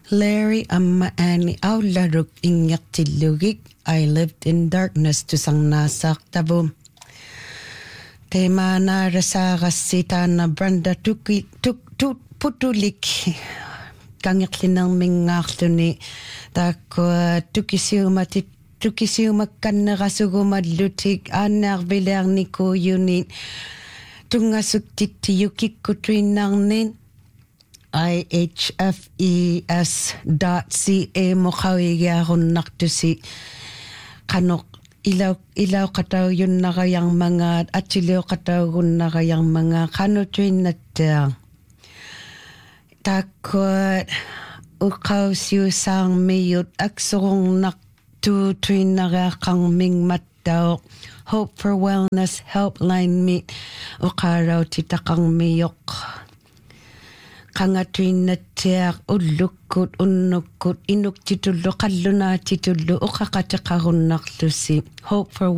Larry amma ani aularuk ingertillugik. I lived in darkness tusang nasaktabu. Temana rasarasitana Brenda tuk putulik. Kangitlinang mingartuni. Tako tukisiumakkan rasugumadlutik anarvilerniku unit. Tungasuktittiyukikkutuinarnin. ihfes.ca mukhawigiarunnartusi kanok ilaw kataw yun nakayang mga at siliw kataw yun nakayang mga kanutuinnatta takot ukaw siyusang miyut aksurong naktutuin nakakang mingmattaw Hope for Wellness Helpline meet ukaraw titakang miyok Kangatuin na tiyak ulukut unukut inuk titulu kalluna titulu ukakatakarunak lusi Hope for